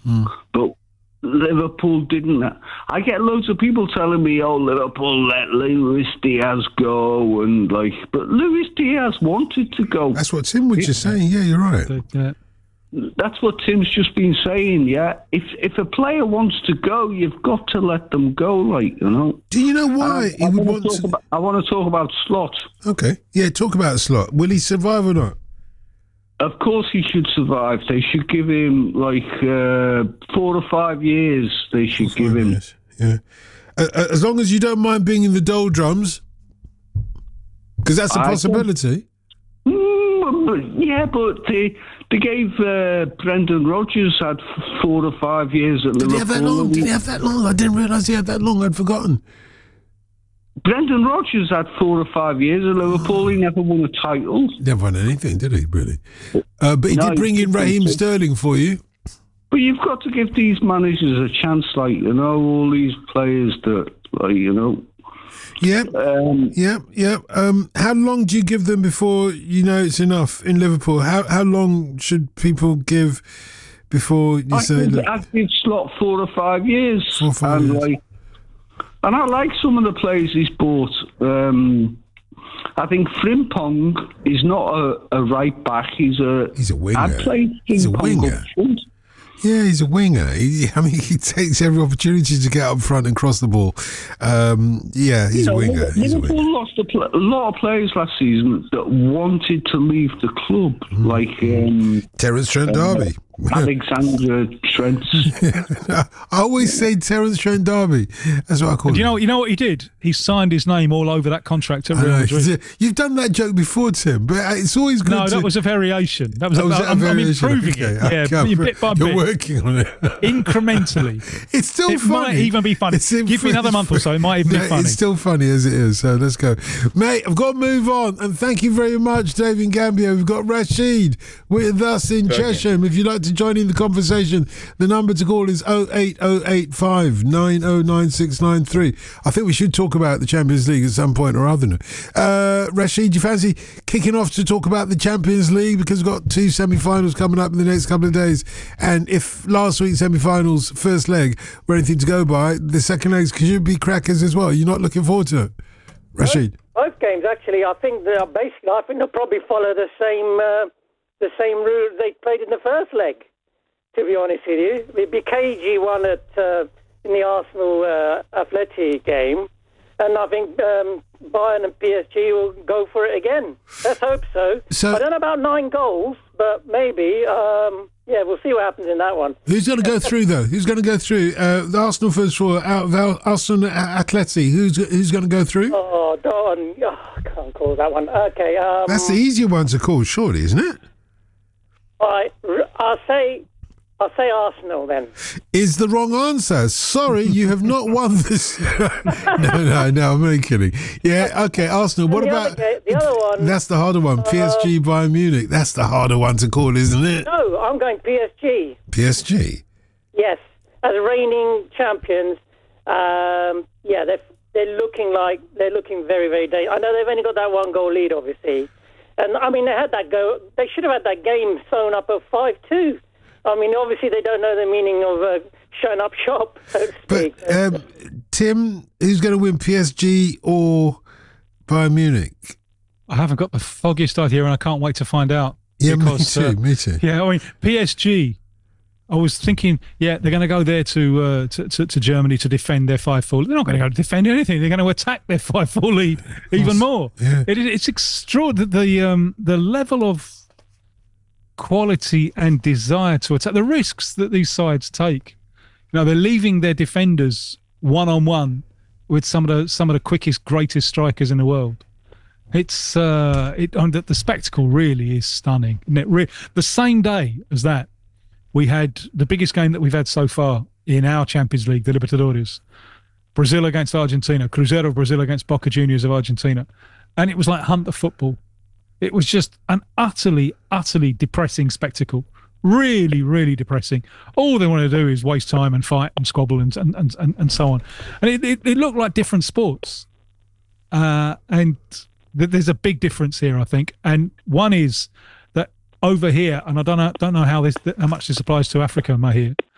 but Liverpool didn't. I get loads of people telling me, "Oh, Liverpool let Luis Diaz go," and but Luis Diaz wanted to go. That's what Tim was just saying. Yeah, you're right. Yeah. That's what Tim's just been saying. Yeah, if a player wants to go, you've got to let them go. Do you know why he would want to? I want to talk about Slot. Okay, yeah, talk about Slot. Will he survive or not? Of course he should survive. They should give him 4 or 5 years. They should give him. Years. Yeah, as long as you don't mind being in the doldrums, because that's a possibility. But they gave Brendan Rodgers had 4 or 5 years at Liverpool. Did he have that long? I didn't realise he had that long. I'd forgotten. Brendan Rodgers had 4 or 5 years at Liverpool. He never won a title. Never won anything, did he, really? But he did bring in Raheem Sterling for you. But you've got to give these managers a chance, all these players that, Yeah. How long do you give them before you know it's enough in Liverpool? How long should people give before you say that? I'd give Slot 4 or 5 years. 4 or 5 years. And I like some of the players he's bought. I think Frimpong is not a right back. He's a winger. I'd play He's a Frimpong winger. up front. Yeah, he's a winger. He takes every opportunity to get up front and cross the ball. He's a winger. Liverpool lost a lot of players last season that wanted to leave the club, Terence Trent D'Arby. Alexander Trent. I always say Terence Trent D'Arby. That's what I call him. You know what he did? He signed his name all over that contract at Real Madrid. You've done that joke before, Tim, but it's always good. No, that was a variation. I'm improving it. Yeah, bit by bit. You're working on it. Incrementally. It's still funny. It might even be funny. Give me another month or so, it might even be funny. It's still funny as it is, so let's go. Mate, I've got to move on, and thank you very much, David Gambio. We've got Rashid with us in Chesham. If you'd like to join in the conversation, the number to call is 08085 909693. I think we should talk about the Champions League at some point or other. Rashid, do you fancy kicking off to talk about the Champions League, because we've got 2 semi-finals coming up in the next couple of days, and if last week's semi-finals first leg were anything to go by, the second legs should be crackers as well. You're not looking forward to it, Rashid? Both games, actually. I think they'll probably follow the same route they played in the first leg, to be honest with you. It'd be cagey one in the Arsenal Atleti game, and I think Bayern and PSG will go for it again. Let's hope so. I don't know about 9 goals, but maybe. We'll see what happens in that one. Who's going to go through, though? Who's going to go through? The Arsenal first four, out of Arsenal Atleti, who's going to go through? Oh, Don. I can't call that one. Okay. That's the easier one to call, surely, isn't it? All right. I'll say Arsenal then. Is the wrong answer. Sorry, you have not won this. No, I'm only kidding. Yeah, okay, Arsenal. What about the other one? That's the harder one. PSG Bayern Munich. That's the harder one to call, isn't it? No, I'm going PSG. PSG? Yes, as reigning champions. They're looking very, very dangerous. I know they've only got that 1 goal lead, obviously, and I mean they had that go. They should have had that game sewn up at 5-2. I mean, obviously they don't know the meaning of shutting up shop, so to speak. But, Tim, who's going to win, PSG or Bayern Munich? I haven't got the foggiest idea, and I can't wait to find out. Yeah, because, me too. Yeah, I mean, PSG, I was thinking, they're going to go there to Germany to defend their 5-4. They're not going to go to defend anything. They're going to attack their 5-4 lead even more. Yeah. It's extraordinary, the level of quality and desire to attack, the risks that these sides take. They're leaving their defenders one-on-one with some of the quickest, greatest strikers in the world. It's the spectacle really is stunning. The same day as that, we had the biggest game that we've had so far in our Champions League, the Libertadores. Brazil against Argentina, Cruzeiro of Brazil against Boca Juniors of Argentina. And it was like Hunter football. It was just an utterly, utterly depressing spectacle. Really, really depressing. All they want to do is waste time and fight and squabble and so on. And it looked like different sports. And there's a big difference here, I think. And one is that over here, and I don't know how much this applies to Africa, Mahir,